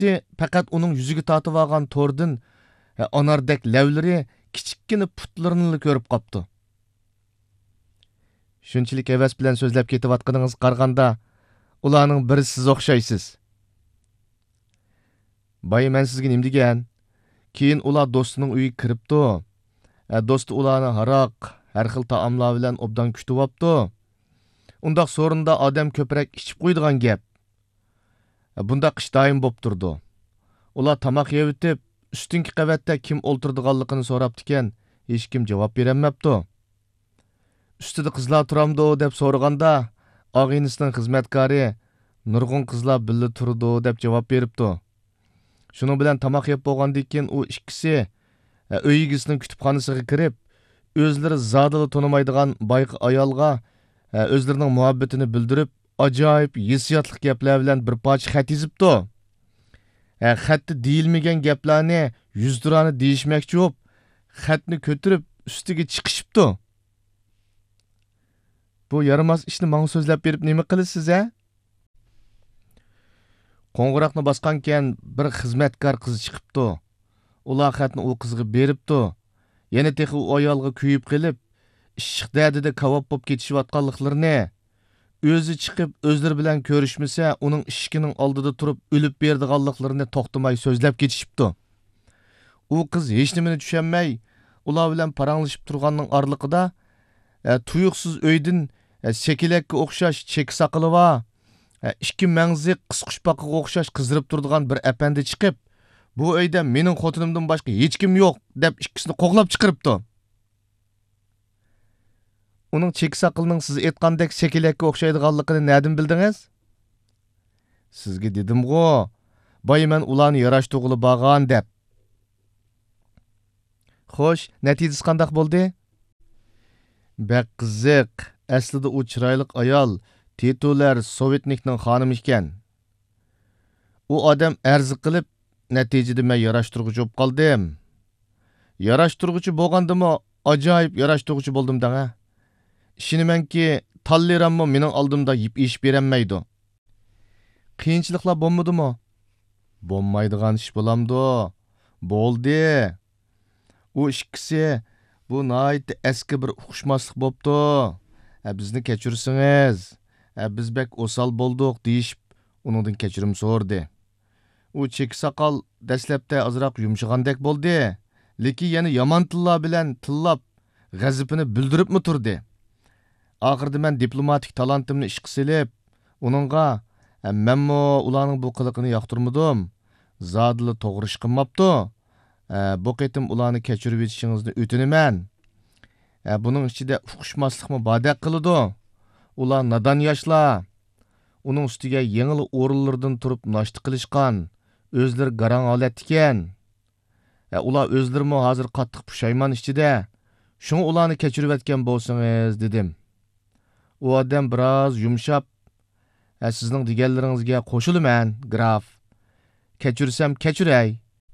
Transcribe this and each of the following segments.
Eshikni faqat uning yuziga tortib olgan to'rdan anardek lavlari kichikkina putlarini ko'rib qopti. Shunchalik havas bilan so'zlab ketayotganingiz qaraganda, ularning biri siz o'xshaysiz. Boy men sizga nima degan? Keyin ular do'stining uyiga kiribdi. Do'sti ularni haroq, har xil taomlar bilan obdan kutib Undaq so'rinda odam ko'proq ichib qo'ydigan gap. Bundaq ish doim bo'lib turdi. Ular tamoq yeyitib, ustinki qavatda kim o'ltirdiganligini so'rabdi ekan, hech kim javob berolmabdi. Ustida qizlar turamdi deb so'raganda, og'inisining xizmatkori nurg'un qizlar birga turdi deb javob beribdi. Shuning bilan tamoq yeb bo'lgandan keyin u ikkisi uy egasining kutubxonasiga kirib, o'zlari zodila tonimaydigan boyqi ayolga o'zlarining muhabbatini bildirib, ajoyib hissiyotli gaplar bilan bir parcha xat yozibdi. Xatda deyilmagan gaplarni yuzdirani deyishmoqchi bo'lib, xatni ko'tarib ustiga chiqishibdi. Bu yaramaz ishni menga so'zlab berib nima qilasiz, Qo'ng'iroqni bosgankan bir xizmatkor qiz chiqibdi. Ular xatni u qizga beribdi. Yana texi u ayolga kuyib qilib, ishq dardida kavob bo'lib ketishayotganliklarini, o'zi chiqib o'zlari bilan ko'rishmasa, uning ishkining oldida turib o'lib berdiganliklarini to'xtamay so'zlab ketishibdi. U qiz hech nimani tushunmay, ular bilan paranglashib turganning orliqida tuyuqsiz uydan sekilakka o'xshash chek saqili va ikki mangzi qisqushpaqqa o'xshash qizirib turadigan bir apandi chiqib, bu uyda mening xotinimdan boshqa hech kim yo'q deb ikkisini qo'g'lab chiqiribdi. Uning chek saqilining siz aytgandek sekilakka o'xshaydiganligini nerdan bildingiz? Sizga dedim-ku, boy men ularni yarashtirg'ili borgan deb. Xo'sh, natijasi qanday bo'ldi? Bak qiziq, aslida u chiroyli ayol Titular Sovetnikning xonimi ekan. U odam arz qilib, natijada men yarashtirg'uchi bo'lib qoldim. Yarashtirg'uchi bo'lgandimi, ajoyib yarashtirg'uchi bo'ldim danga. Ishonamanki, tallirammo mening oldimda yip eshib berolmaydi. Qiyinchiliklar bo'lmadimi? Bo'lmaydigan ish bo'lamdi. Bo'ldi. U ikkisi bu nihoyat eski bir uqishmaslik bo'pti. Bizni kechirsangiz, biz bek osal bo'ldik deyishib, uningdan kechirim so'rdi. U chek soqol dastlabda ozroq yumshagandek bo'ldi, lekin yana yomon tillar bilan tillab, g'azabini bildiribmi turdi. Oxirida men diplomatik talantimni ishqa silib, uningga menmo ularning bu qiliqini yoqtirmadim. Zodili to'g'ri ish qilmabdi. Bu qitim ularni kechirib yetishingizni o'tinaman. Buning ichida uqishmaslikmi badaq qiladi. Ular nadan yoshlar. Uning ustiga yengil o'rinlardan turib noshta qilishgan, o'zlari garang holat ekan. Ular o'zlarimi hozir qattiq pushaymon ichida. Shuni ularni kechirib etgan bo'lsangiz dedim. U odam biroz yumshab, sizning deganlaringizga qo'shilaman, graf. Kechirsam kechiray.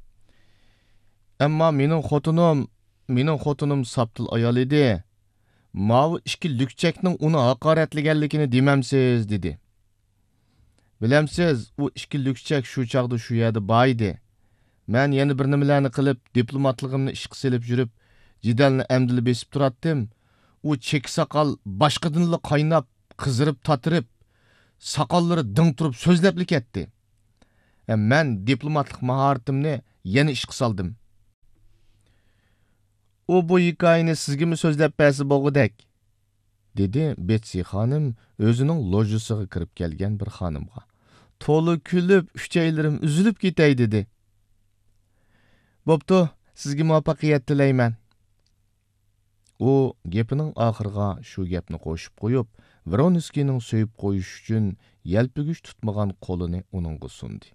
Ammo mening xotinim saptil ayol edi. Mavi ikki lükchakning uni haqoratlaganligini demamsiz dedi. Bilamsiz, u ikki lükchak shu chaqda shu yerda bor edi. Men yana bir nimalarni qilib, diplomatligimni ishqa silib yurib, jidalni amdili besib turatdim. U chek soqol boshqadinla qaynab, qizirib tatirib, soqollari ding turib so'zlab ketdi. Men diplomatlik mahoratimni yana ishqa soldim. U bu hikoyani sizga mi so'zlab bersa bo'lg'udek? Dedi Betsy xonim o'zining lojisiga kirib kelgan bir xonimga. To'li kulib, uchaylarim uzilib ketay dedi. Bo'pti, sizga muvaffaqiyat tilayman. U gapining oxiriga shu gapni qo'shib qo'yib, Vronskining so'yib qo'yish uchun yalpigich tutmagan qo'lini uningga sundi.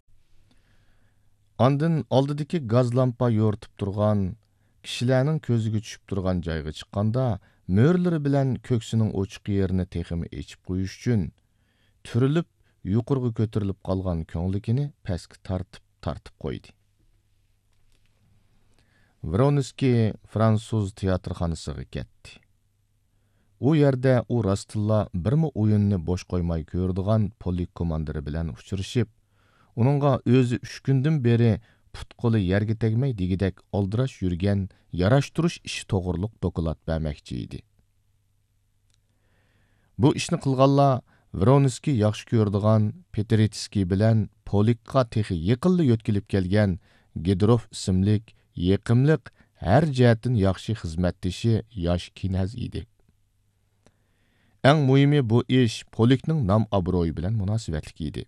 Ondan oldidagi gaz lampa yo'rtib turgan, kishilarning ko'ziga tushib turgan joyga chiqqanda, mo'rlari bilan ko'ksining ochiq yerini teximi echib qo'yish uchun turilib, yuqoriga ko'tarilib qolgan ko'nglikini pastga tartib qo'ydi. Vronskiy fransuz teatrxonasiga ketdi. U yerda u rostilla birmi o'yinni bo'sh qo'ymay ko'rdigan polik komandiri bilan uchrashib, uningga o'zi 3 kundan beri put qo'li yerga tegmay degidek oldirash yurgan yarashtirish ishi to'g'riliq doklad bermoqchi edi. Bu ishni qilganlar Vronskiy yaxshi ko'rdigan Petretskiy bilan Polikqa texi yaqinli yo'tkilib kelgan Gedrov ismlik yaqimliq har jihatdan yaxshi xizmatdoshi yosh kinaz edi. Eng muhimi bu ish Polikning nom obro'yi bilan munosabatli edi.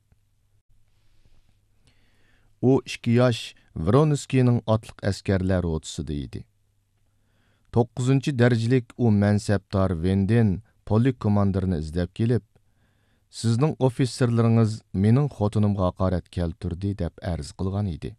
U 2 yosh Vronskiyning otliq askarlar rotasida edi. 9-darajalik u mansabdor Vendin Polik komandirini izlab kelib, sizning ofitserlaringiz mening xotinimga haqorat keltirdi deb arz qilgan edi.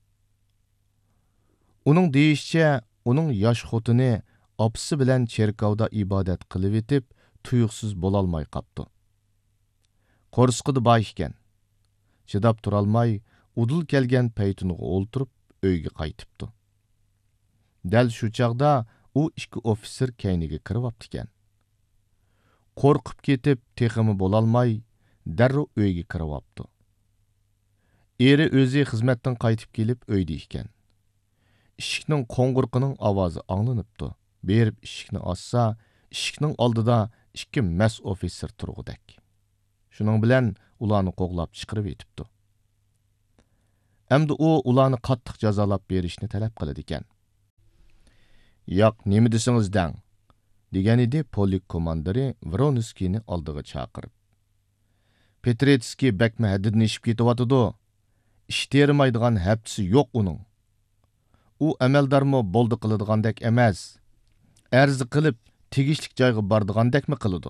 Uning deyishicha, uning yosh xotini opsi bilan cherkovda ibodat qilib etib, tuyuqsiz bo'lolmay qapti. Qo'rsqida boy ekan. Chidab turolmay, udul kelgan paytuniga o'ltirib, uyga qaytibdi. Dal shu chaqda u 2 ofitser kayniga kirib opti ekan. Qo'rqib ketib, teximi bo'lolmay, darrov uyga kirib opti. Eri o'zi xizmatdan qaytib kelib uyda ekan. Eshikning qo'ng'irqining ovozi anglanibdi. Berib eshikni ochsa, eshikning oldida 2 mas ofitser turg'udak. Shuning bilan ularni qo'g'lab chiqarib etibdi. Endi u ularni qattiq jazolab berishni talab qiladi ekan. Yo'q, nima desangiz dang, degan edi Polik komandiri Vronskiyni oldiga chaqirib. Petretskiy bakma haddini ishib ketyotidi. Ish termaydigan haftisi yo'q uning. U amaldormi bo'ldi qiladigandak emas. Arzi qilib tegishli joyga bordigandakmi qiladi.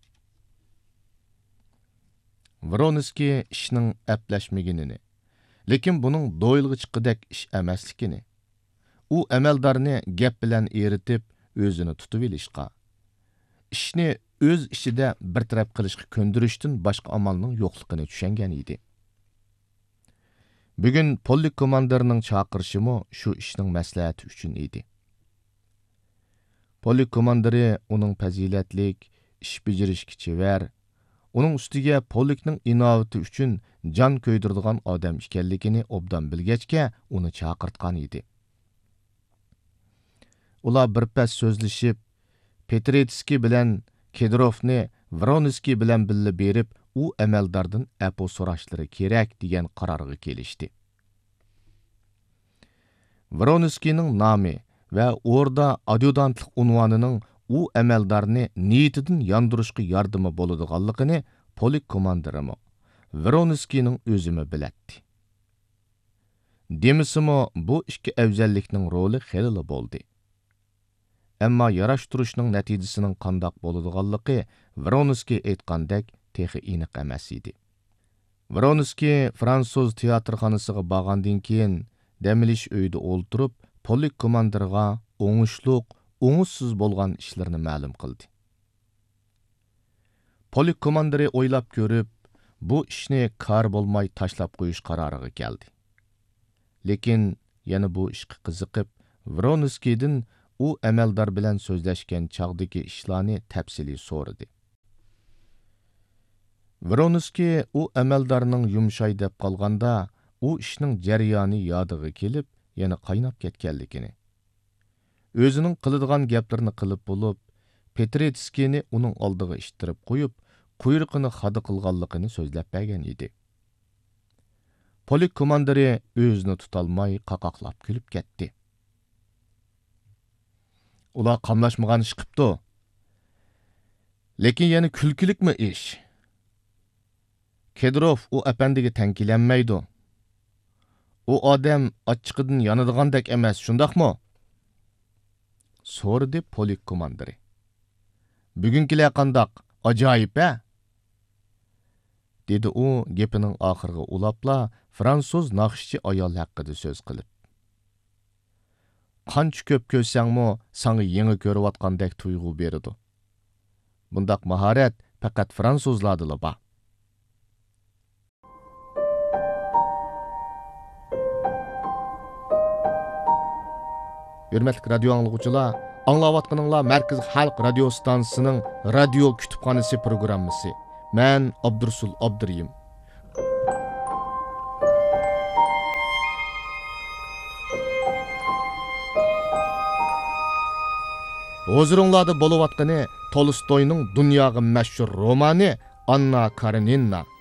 Vronskiy ishning aplashmaganini, lekin buning do'yilg'i chiqqidek ish emasligini, u amaldorni gap bilan eritib o'zini tutib olishga, ishni o'z ishida bir taraf qilishga ko'ndirishdan boshqa amalning yo'qligini tushungan edi. Bugun Polik komandirining chaqirishimi shu ishning maslahati uchun edi. Polik komandiri uning fazilatlik, ish bajarishga chevar, uning ustiga Polikning inovati uchun jon ko'ydiradigan odam ekanligini obdan bilgachga uni chaqirtgan edi. Ular bir pas so'zlashib, Petretskiy bilan Kedrovni Vronskiy bilan birga berib, u amaldordan apo so'rashlari kerak degan qarorga kelishdi. Vronskiyning nomi va o'rda adjudantlik unvonining u amaldorni niyatidan yondirishga yordami bo'ladiganligini Polik komandirimi Vronskiyning o'zimi biladi. Demisimi bu 2 afzallikning roli xeyli bo'ldi. Ammo yarashtirishning natijasining qandoq bo'ladiganligi Vronskiy aytgandek texi aniq emas edi. Vronskiy fransuz teatrxonasiga borgandan keyin damilish uyida o'ltirib, Polik komandiriga o'ngishliq, o'ngishsiz bo'lgan ishlarini ma'lum qildi. Polik komandiri o'ylab ko'rib, bu ishni kar bo'lmay tashlab qo'yish qaroriga keldi. Lekin yana bu ishga qiziqib, Vronskiydan u amaldor bilan so'zlashgan chog'dagi ishlarni tafsiliy so'radi. Vronskiy u amaldorning yumshay deb qolganda, u ishning jarayoni yodiga kelib, yana qaynab ketganligini, o'zining qiladigan gaplarini qilib bo'lib, Petretskiyni uning oldiga ishtirib qo'yib, quyruqini xada qilganligini so'zlab bergan edi. Polik komandiri o'zini tutolmay qaqoqlab kulib ketdi. Ular qamlashmagan ish qipti. Lekin yana kulkilikmi ish? Kedrov u apandiga tankilanmaydi. U odam ochiqidan yonadigandak emas, shundaqmi? So'radi Polik komandiri. Bugungilar qandoq? Ajoyib-a? Dedi u gapining oxiriga ulapla fransuz naqshchi ayol haqida so'z qilib. Qancha ko'p ko'rsangmi, sanga yangi ko'rayotgandek tuyg'u beradi. Bundaq mahorat faqat fransuzlarda bor. Hürmetli radio anlıqçılar, anlayatqanыңlar Merkez Xalq radio stansiyasining radio kutubxonasi programmasi. Men Abdursul Abduriyim. Huzuringlarda bo'layotgani Tolstoyning dunyoga mashhur romani Anna Karenina.